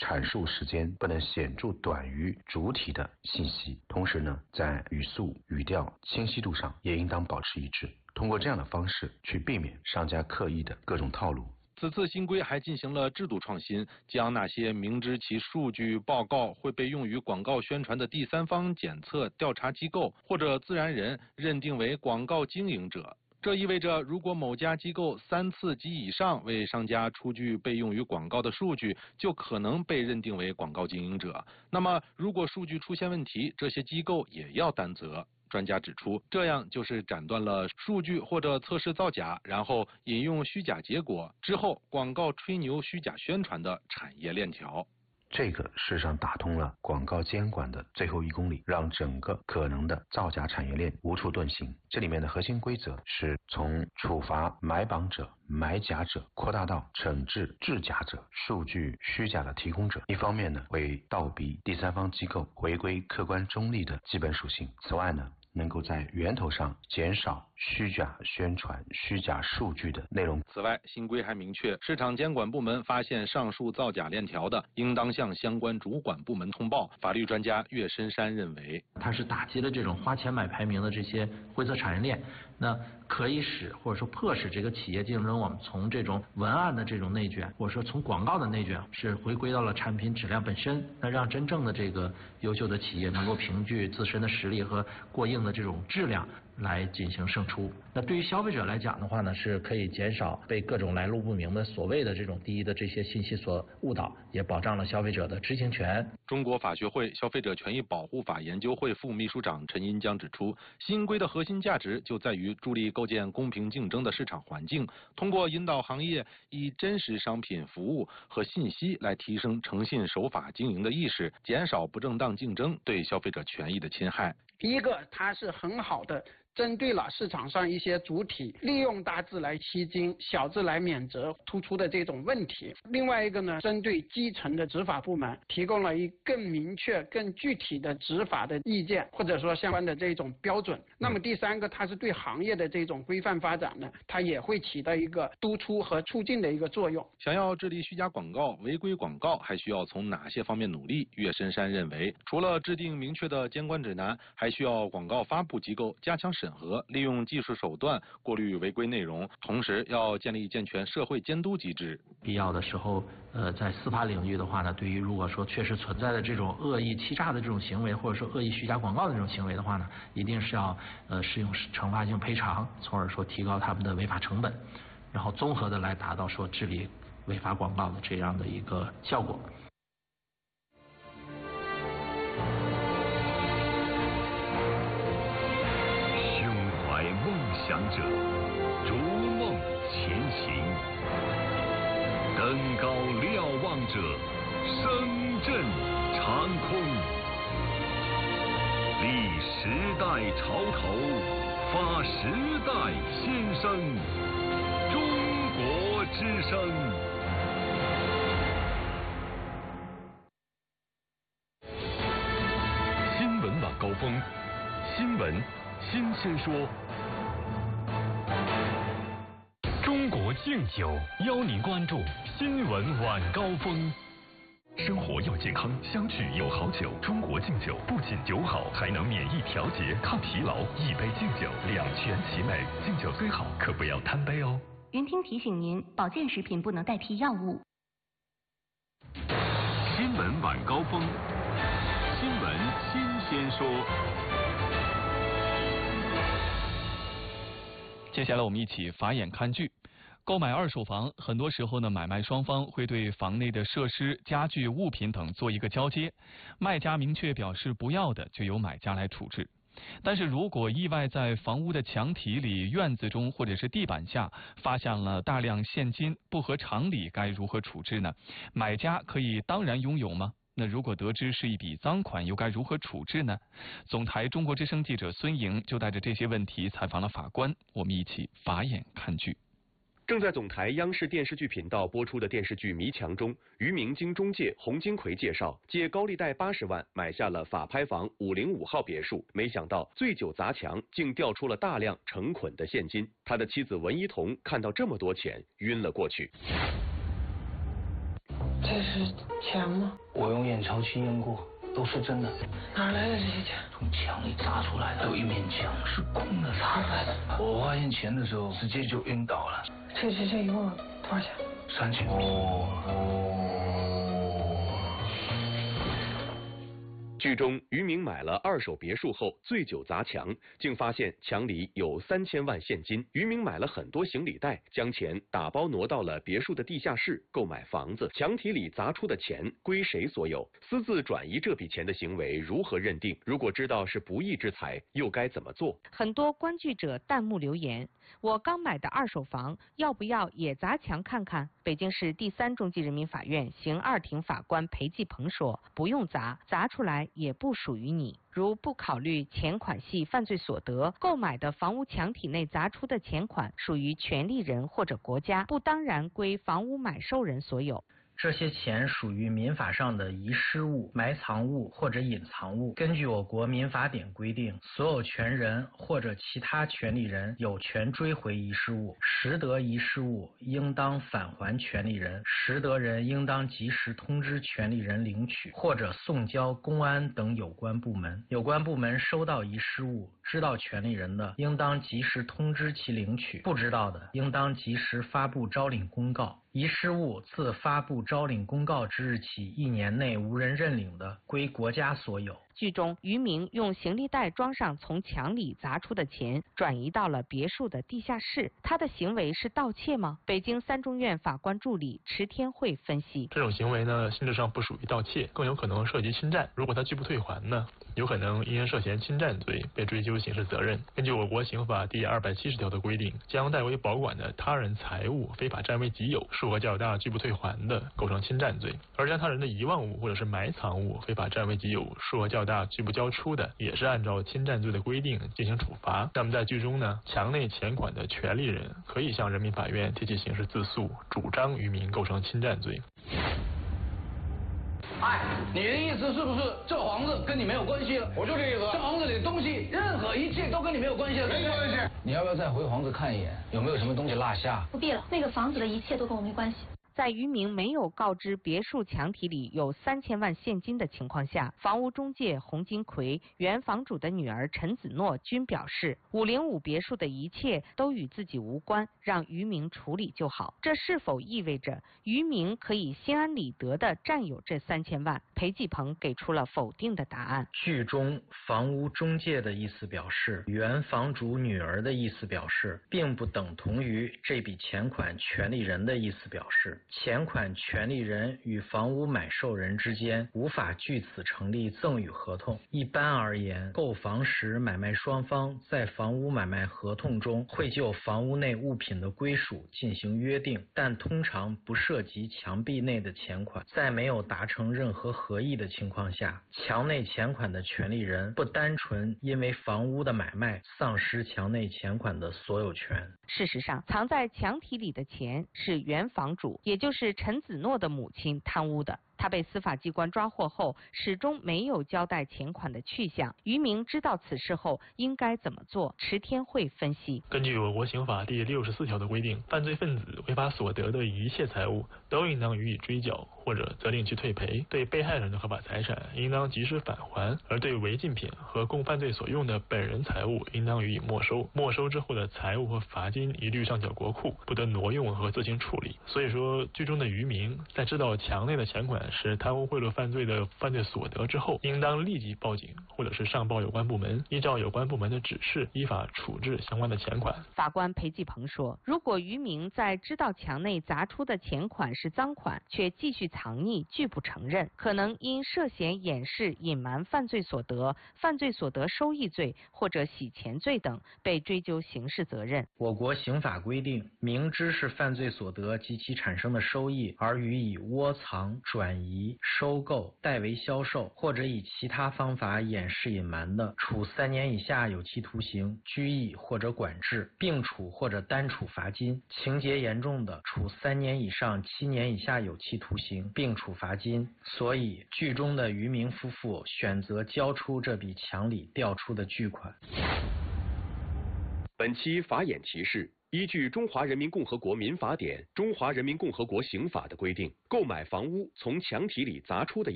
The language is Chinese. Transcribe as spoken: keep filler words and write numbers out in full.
阐述时间不能显著短于主体的信息，同时呢，在语速、语调、清晰度上也应当保持一致。通过这样的方式去避免商家刻意的各种套路。 此次新规还进行了制度创新，将那些明知其数据报告会被用于广告宣传的第三方检测调查机构或者自然人认定为广告经营者。这意味着，如果某家机构三次及以上为商家出具被用于广告的数据，就可能被认定为广告经营者。那么，如果数据出现问题，这些机构也要担责。专家指出，这样就是斩断了数据或者测试造假，然后引用虚假结果之后广告吹牛虚假宣传的产业链条。 这个事实上打通了广告监管的最后一公里，让整个可能的造假产业链无处遁形。这里面的核心规则是从处罚买榜者、买假者扩大到惩治制假者、数据虚假的提供者。一方面呢，会倒逼第三方机构回归客观中立的基本属性。此外呢，能够在源头上减少虚假宣传、虚假数据的内容。 此外，新规还明确，市场监管部门发现上述造假链条的，应当向相关主管部门通报。法律专家岳深山认为， 它是打击了这种花钱买排名的这些灰色产业链，那可以使或者说迫使这个企业竞争，我们从这种文案的这种内卷，或者说从广告的内卷，是回归到了产品质量本身，那让真正的这个优秀的企业能够凭据自身的实力和过硬的这种质量来进行胜出。那对于消费者来讲的话呢，是可以减少被各种来路不明的所谓的这种低的这些信息所误导，也保障了消费者的知情权。 中国法学会消费者权益保护法研究会副秘书长陈银江指出，新规的核心价值就在于助力构建公平竞争的市场环境，通过引导行业以真实商品、服务和信息来提升诚信守法经营的意识，减少不正当竞争对消费者权益的侵害。 第一个，它是很好的针对了市场上一些主体利用大字来欺金、小字来免责突出的这种问题。另外一个呢，针对基层的执法部门提供了一更明确、更具体的执法的意见，或者说相关的这种标准。那么第三个，它是对行业的这种规范发展呢，它也会起到一个督促和促进的一个作用。 想要治理虚假广告、违规广告，还需要从哪些方面努力？岳深山认为，除了制定明确的监管指南，还需要广告发布机构加强审核，利用技术手段过滤违规内容，同时要建立健全社会监督机制。 必要的时候，呃，在司法领域的话呢，对于如果说确实存在的这种恶意欺诈的这种行为，或者说恶意虚假广告的这种行为的话呢，一定是要呃适用惩罚性赔偿，从而说提高他们的违法成本，然后综合的来达到说治理违法广告的这样的一个效果。 梦想者逐梦前行，登高瞭望者声震长空，立时代潮头，发时代先声，中国之声。新闻晚高峰，新闻新鲜说。中国敬酒邀您关注新闻晚高峰。生活要健康，相聚有好酒。中国敬酒不仅酒好，还能免疫调节、抗疲劳。一杯敬酒，两全其美。敬酒虽好，可不要贪杯哦。 云听提醒您，保健食品不能代替药物。 新闻晚高峰，新闻新鲜说。 接下来我们一起法眼看剧。购买二手房，很多时候呢，买卖双方会对房内的设施、家具、物品等做一个交接，卖家明确表示不要的，就由买家来处置。但是如果意外在房屋的墙体里、院子中或者是地板下发现了大量现金，不合常理，该如何处置呢？买家可以当然拥有吗？那如果得知是一笔赃款，又该如何处置呢？总台中国之声记者孙莹就带着这些问题采访了法官，我们一起法眼看剧。 正在总台央视电视剧频道播出的电视剧《迷墙》中，于明经中介洪金奎介绍，借高利贷八十万买下了法拍房五零五号别墅，没想到醉酒砸墙，竟调出了大量成捆的现金。他的妻子文一彤看到这么多钱，晕了过去。 这是钱吗？ 我用验钞机验过，都是真的。 哪来的这些钱？ 从墙里砸出来的，有一面墙是空的，砸出来的。我发现钱的时候，直接就晕倒了。 这这这一共多少钱？ 三千。哦哦。 剧中，渔民买了二手别墅后醉酒砸墙，竟发现墙里有三千万现金。渔民买了很多行李袋，将钱打包挪到了别墅的地下室购买房子。墙体里砸出的钱归谁所有？私自转移这笔钱的行为如何认定？如果知道是不义之财，又该怎么做？ 很多观剧者弹幕留言：我刚买的二手房，要不要也砸墙看看？北京市第三中级人民法院刑二庭法官裴继鹏说：不用砸，砸出来也不属于你。如不考虑钱款系犯罪所得，购买的房屋墙体内砸出的钱款属于权利人或者国家，不当然归房屋买受人所有。 这些钱属于民法上的遗失物、埋藏物或者隐藏物。根据我国民法典规定，所有权人或者其他权利人有权追回遗失物，拾得遗失物应当返还权利人，拾得人应当及时通知权利人领取，或者送交公安等有关部门。有关部门收到遗失物，知道权利人的，应当及时通知其领取；不知道的，应当及时发布招领公告。遗失物自发布招领公告之日起一年内无人认领的，归国家所有。 剧中，渔民用行李袋装上从墙里砸出的钱，转移到了别墅的地下室。他的行为是盗窃吗？北京三中院法官助理池天慧分析： 这种行为呢，性质上不属于盗窃，更有可能涉及侵占。如果他拒不退还呢，有可能因涉嫌侵占罪被追究刑事责任。根据我国刑法第二百七十条的规定，将代为保管的他人财物非法占为己有，数额较大拒不退还的，构成侵占罪；而将他人的遗忘物或者是埋藏物非法占为己有，数额较大拒不交出的，也是按照侵占罪的规定进行处罚。那么在剧中呢，墙内钱款的权利人可以向人民法院提起刑事自诉，主张渔民构成侵占罪。 哎，你的意思是不是这房子跟你没有关系了？ 我就这意思。 这房子里的东西，任何一切都跟你没有关系了， 没关系。 你要不要再回房子看一眼，有没有什么东西落下？ 不必了，那个房子的一切都跟我没关系。 在渔民没有告知别墅墙体里有三千万现金的情况下，房屋中介洪金奎、原房主的女儿陈子诺均表示，五零五别墅的一切都与自己无关，让渔民处理就好。这是否意味着渔民可以心安理得地占有这三千万？裴继鹏给出了否定的答案。 剧中房屋中介的意思表示，原房主女儿的意思表示，并不等同于这笔钱款权利人的意思表示。钱款权利人与房屋买受人之间无法据此成立赠与合同。一般而言，购房时买卖双方在房屋买卖合同中会就房屋内物品的归属进行约定，但通常不涉及墙壁内的钱款。在没有达成任何合意的情况下，墙内钱款的权利人不单纯因为房屋的买卖丧失墙内钱款的所有权。 事实上，藏在墙体里的钱是原房主，也就是陈子诺的母亲贪污的。他被司法机关抓获后，始终没有交代钱款的去向。渔民知道此事后应该怎么做？池天慧分析： 根据我国刑法第六十四条的规定，犯罪分子违法所得的一切财物都应当予以追缴，或者责令其退赔。对被害人的合法财产应当及时返还，而对违禁品和供犯罪所用的本人财物应当予以没收。没收之后的财物和罚金一律上缴国库，不得挪用和自行处理。所以说，剧中的渔民在知道墙内的钱款是贪污贿赂犯罪的犯罪所得之后，应当立即报警，或者是上报有关部门，依照有关部门的指示，依法处置相关的钱款。 法官裴继鹏说，如果渔民在知道墙内砸出的钱款是赃款，却继续藏匿，拒不承认，可能因涉嫌掩饰、隐瞒犯罪所得、犯罪所得收益罪或者洗钱罪等，被追究刑事责任。 我国刑法规定，明知是犯罪所得及其产生的收益，而予以窝藏、转移、收购、代为销售或者以其他方法掩饰隐瞒的，处三年以下有期徒刑、拘役或者管制，并处或者单处罚金；情节严重的，处三年以上七年以下有期徒刑，并处罚金。所以，剧中的渔民夫妇选择交出这笔墙里调出的巨款。 本期法眼提示： 依据《中华人民共和国民法典》《中华人民共和国刑法》的规定，购买房屋从墙体里砸出的